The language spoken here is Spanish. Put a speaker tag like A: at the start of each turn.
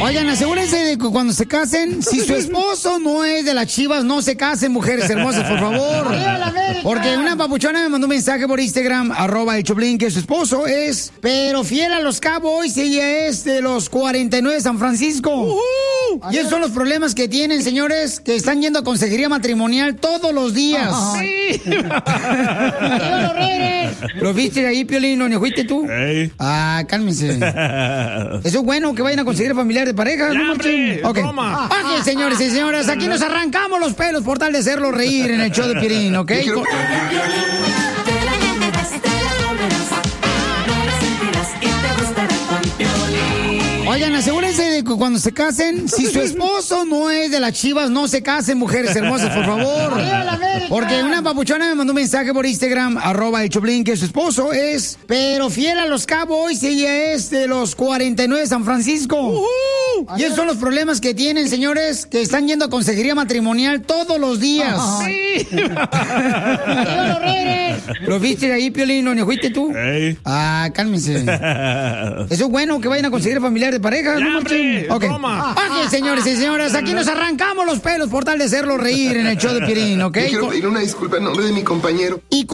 A: Oigan, asegúrense de que cuando se casen, si su esposo no es de las Chivas, no se casen, mujeres hermosas, por favor. Porque una papuchona me mandó un mensaje por Instagram, @el Choplin, que su esposo es, pero fiel a los Cowboys, ella es de los 49 de San Francisco. Y esos son los problemas que tienen, señores, que están yendo a consejería matrimonial todos los días.
B: Sí.
A: ¿Lo viste ahí, Piolín? ¿No fuiste tú?
B: Hey.
A: Ah, cálmense. Eso es bueno, que vayan a conseguir familiar de pareja.
B: Ya,
A: ¿no,
B: hombre,
A: Ok.
B: toma.
A: Ok, señores y señoras, aquí nos arrancamos los pelos por tal de hacerlo reír en el show de Piolín, ¿ok? Oigan, asegúrense de que cuando se casen, si su esposo no es de las Chivas, no se casen, mujeres hermosas, por favor. Porque una papuchona me mandó un mensaje por Instagram, @el Choplin, que su esposo es, pero fiel a los Cowboys, ella es de los 49 de San Francisco. Y esos son los problemas que tienen, señores, que están yendo a consejería matrimonial todos los días.
B: Sí.
A: ¿Lo viste ahí, Piolín? ¿No fuiste tú?
B: Hey.
A: Ah, cálmense. Eso es bueno, que vayan a conseguir familiar de pareja.
B: Ya,
A: ¿no,
B: hombre,
A: Ok.
B: toma.
A: Ok, señores y señoras, aquí nos arrancamos los pelos por tal de hacerlo reír en el show de Piolín, ¿ok?
C: Quiero pedir una disculpa en nombre de mi compañero.
A: Y